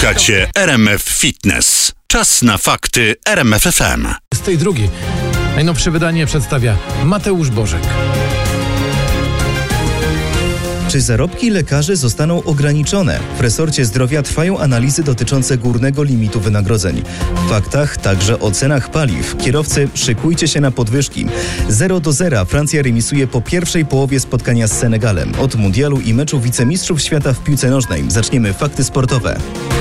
Słuchacie RMF Fitness. Czas na fakty RMF FM. Z tej drugiej. Najnowsze wydanie przedstawia Mateusz Bożek. Czy zarobki lekarzy zostaną ograniczone? W resorcie zdrowia trwają analizy dotyczące górnego limitu wynagrodzeń. W faktach także o cenach paliw. Kierowcy, szykujcie się na podwyżki. 0-0 Francja remisuje po pierwszej połowie spotkania z Senegalem. Od mundialu i meczu wicemistrzów świata w piłce nożnej zaczniemy fakty sportowe.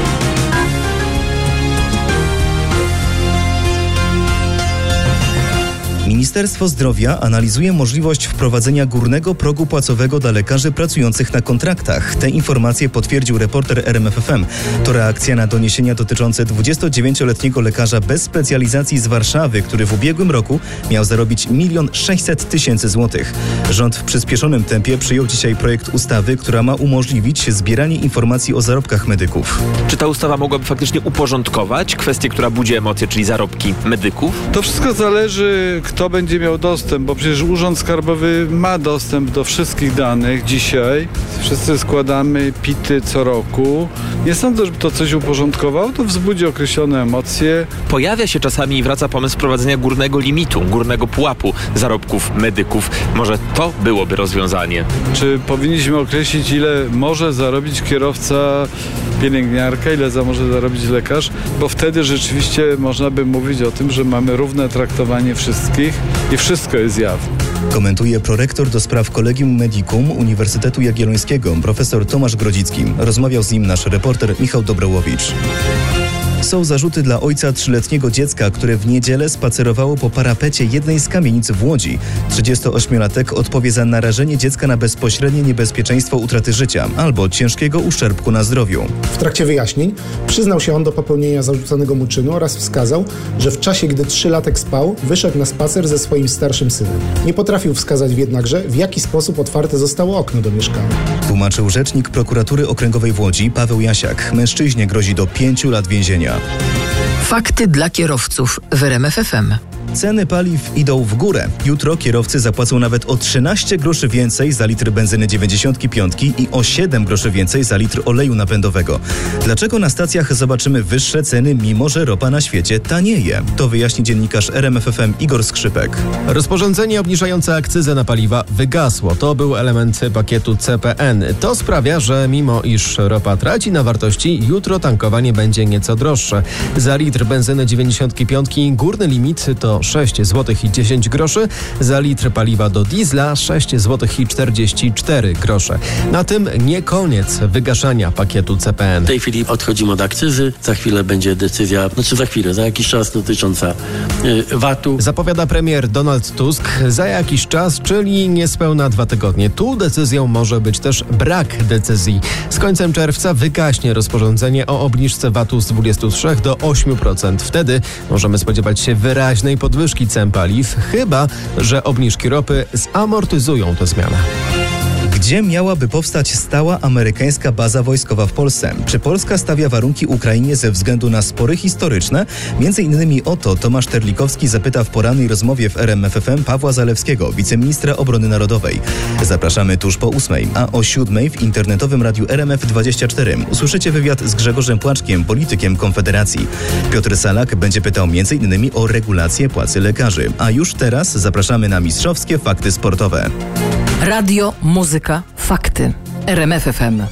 Ministerstwo Zdrowia analizuje możliwość wprowadzenia górnego progu płacowego dla lekarzy pracujących na kontraktach. Te informacje potwierdził reporter RMF FM. To reakcja na doniesienia dotyczące 29-letniego lekarza bez specjalizacji z Warszawy, który w ubiegłym roku miał zarobić 1 600 000 złotych. Rząd w przyspieszonym tempie przyjął dzisiaj projekt ustawy, która ma umożliwić zbieranie informacji o zarobkach medyków. Czy ta ustawa mogłaby faktycznie uporządkować kwestię, która budzi emocje, czyli zarobki medyków? To wszystko zależy, kto będzie miał dostęp, bo przecież Urząd Skarbowy ma dostęp do wszystkich danych dzisiaj. Wszyscy składamy PIT-y co roku. Nie sądzę, żeby to coś uporządkowało, to wzbudzi określone emocje. Pojawia się czasami i wraca pomysł wprowadzenia górnego limitu, górnego pułapu zarobków medyków. Może to byłoby rozwiązanie? Czy powinniśmy określić, ile może zarobić kierowca, pielęgniarka, ile może zarobić lekarz? Bo wtedy rzeczywiście można by mówić o tym, że mamy równe traktowanie wszystkich i wszystko jest jawne. Komentuje prorektor do spraw Collegium Medicum Uniwersytetu Jagiellońskiego, profesor Tomasz Grodzicki. Rozmawiał z nim nasz reporter Michał Dobrołowicz. Są zarzuty dla ojca 3-letniego dziecka, które w niedzielę spacerowało po parapecie jednej z kamienic w Łodzi. 38-latek odpowie za narażenie dziecka na bezpośrednie niebezpieczeństwo utraty życia albo ciężkiego uszczerbku na zdrowiu. W trakcie wyjaśnień przyznał się on do popełnienia zarzucanego mu czynu oraz wskazał, że w czasie, gdy 3-latek spał, wyszedł na spacer ze swoim starszym synem. Nie potrafił wskazać jednakże, w jaki sposób otwarte zostało okno do mieszkania. Tłumaczył rzecznik prokuratury okręgowej w Łodzi Paweł Jasiak. Mężczyźnie grozi do 5 lat więzienia. Fakty dla kierowców w RMF FM. Ceny paliw idą w górę. Jutro kierowcy zapłacą nawet o 13 groszy więcej za litr benzyny 95 i o 7 groszy więcej za litr oleju napędowego. Dlaczego na stacjach zobaczymy wyższe ceny, mimo że ropa na świecie tanieje? To wyjaśni dziennikarz RMF FM Igor Skrzypek. Rozporządzenie obniżające akcyzę na paliwa wygasło. To był element pakietu CPN. To sprawia, że mimo iż ropa traci na wartości, jutro tankowanie będzie nieco droższe. Za litr benzyny 95 górny limit to 6 zł i 10 groszy, za litr paliwa do diesla 6 zł i 44 grosze. Na tym nie koniec wygaszania pakietu CPN. W tej chwili odchodzimy od akcyzy, za chwilę będzie decyzja, za jakiś czas dotycząca VAT-u. Zapowiada premier Donald Tusk za jakiś czas, czyli niespełna 2 tygodnie. Tu decyzją może być też brak decyzji. Z końcem czerwca wygaśnie rozporządzenie o obniżce VAT-u z 23 do 8%. Wtedy możemy spodziewać się wyraźnej podwyżki cen paliw, chyba że obniżki ropy zamortyzują tę zmianę. Gdzie miałaby powstać stała amerykańska baza wojskowa w Polsce? Czy Polska stawia warunki Ukrainie ze względu na spory historyczne? Między innymi o to Tomasz Terlikowski zapyta w porannej rozmowie w RMF FM Pawła Zalewskiego, wiceministra obrony narodowej. Zapraszamy tuż po 8:00, a o 7:00 w internetowym radiu RMF24 usłyszycie wywiad z Grzegorzem Płaczkiem, politykiem Konfederacji. Piotr Salak będzie pytał m.in. o regulację płacy lekarzy. A już teraz zapraszamy na mistrzowskie fakty sportowe. Radio, muzyka, fakty. RMF FM.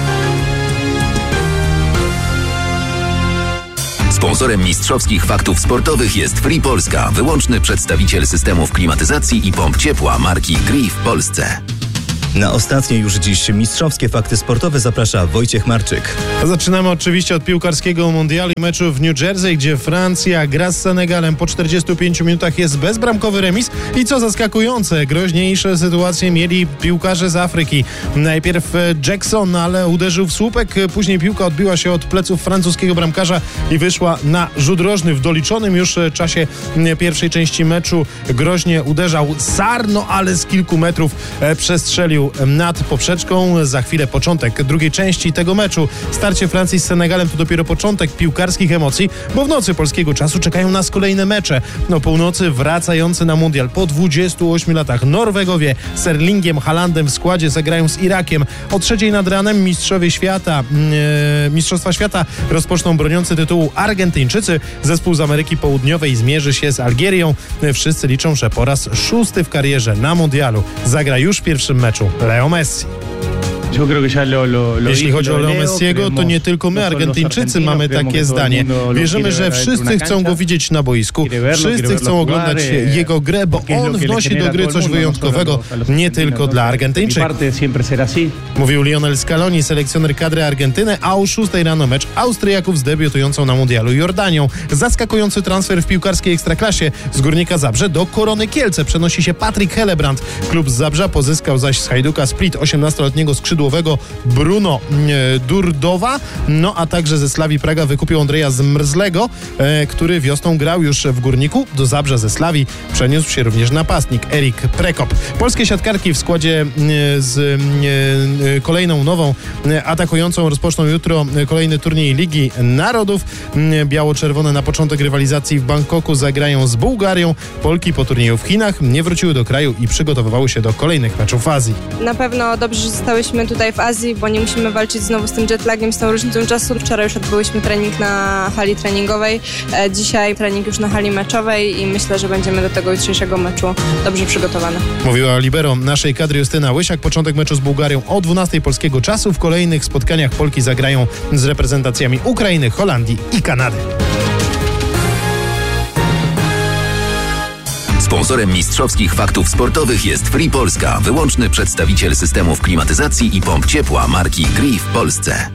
Sponsorem mistrzowskich faktów sportowych jest Free Polska, wyłączny przedstawiciel systemów klimatyzacji i pomp ciepła marki Gree w Polsce. Na ostatnie już dziś mistrzowskie fakty sportowe zaprasza Wojciech Marczyk. Zaczynamy oczywiście od piłkarskiego mundialu i meczu w New Jersey, gdzie Francja gra z Senegalem. Po 45 minutach jest bezbramkowy remis i co zaskakujące, groźniejsze sytuacje mieli piłkarze z Afryki. Najpierw Jackson, ale uderzył w słupek, później piłka odbiła się od pleców francuskiego bramkarza i wyszła na rzut rożny. W doliczonym już czasie pierwszej części meczu groźnie uderzał Sarr, ale z kilku metrów przestrzelił wystawił nad poprzeczką. Za chwilę początek drugiej części tego meczu. Starcie Francji z Senegalem to dopiero początek piłkarskich emocji, bo w nocy polskiego czasu czekają nas kolejne mecze. O północy wracający na mundial po 28 latach Norwegowie z Erlingiem Haalandem w składzie zagrają z Irakiem. O 3:00 nad ranem Mistrzostwa Świata rozpoczną broniący tytułu Argentyńczycy. Zespół z Ameryki Południowej zmierzy się z Algierią. Wszyscy liczą, że po raz 6. w karierze na mundialu zagra już w pierwszym meczu Leo Messi. Jeśli chodzi o Leo Messiego, to nie tylko my, Argentyńczycy, mamy takie zdanie. Wierzymy, że wszyscy chcą go widzieć na boisku, wszyscy chcą oglądać jego grę, bo on wnosi do gry coś wyjątkowego, nie tylko dla Argentyńczyków. Mówił Lionel Scaloni, selekcjoner kadry Argentyny, a o 6:00 rano mecz Austriaków z debiutującą na mundialu Jordanią. Zaskakujący transfer w piłkarskiej ekstraklasie. Z Górnika Zabrze do Korony Kielce przenosi się Patryk Helebrand. Klub z Zabrza pozyskał zaś z Hajduka Split 18-letniego skrzydłowego Bruno Durdowa, a także ze Slavii Praga wykupił Andrzeja Zmrzlego, który wiosną grał już w Górniku. Do Zabrza ze Slavii przeniósł się również napastnik Erik Prekop. Polskie siatkarki w składzie z kolejną nową atakującą rozpoczną jutro kolejny turniej Ligi Narodów. Biało-czerwone na początek rywalizacji w Bangkoku zagrają z Bułgarią. Polki po turnieju w Chinach nie wróciły do kraju i przygotowywały się do kolejnych meczów w Azji. Na pewno dobrze, że zostałyśmy tutaj w Azji, bo nie musimy walczyć znowu z tym jetlagiem, z tą różnicą czasu. Wczoraj już odbyłyśmy trening na hali treningowej, dzisiaj trening już na hali meczowej i myślę, że będziemy do tego jutrzejszego meczu dobrze przygotowane. Mówiła libero naszej kadry Justyna Łysiak. Początek meczu z Bułgarią o 12:00 polskiego czasu. W kolejnych spotkaniach Polki zagrają z reprezentacjami Ukrainy, Holandii i Kanady. Sponsorem mistrzowskich faktów sportowych jest Free Polska, wyłączny przedstawiciel systemów klimatyzacji i pomp ciepła marki Gree w Polsce.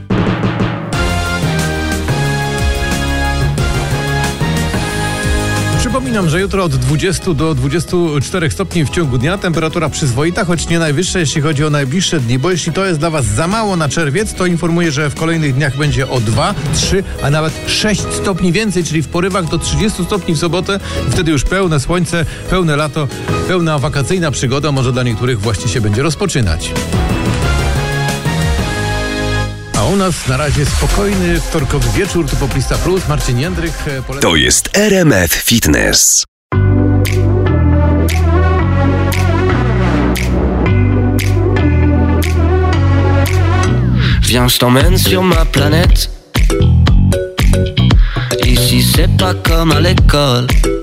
Przypominam, że jutro od 20 do 24 stopni w ciągu dnia, temperatura przyzwoita, choć nie najwyższa, jeśli chodzi o najbliższe dni, bo jeśli to jest dla Was za mało na czerwiec, to informuję, że w kolejnych dniach będzie o 2, 3, a nawet 6 stopni więcej, czyli w porywach do 30 stopni w sobotę. Wtedy już pełne słońce, pełne lato, pełna wakacyjna przygoda, może dla niektórych właśnie się będzie rozpoczynać. A u nas na razie spokojny wtorkowy wieczór, tu Poplista Plus, Marcin Jędryk. To jest RMF Fitness. Viens, je t'emmène sur ma planète. Ici c'est pas comme à l'école.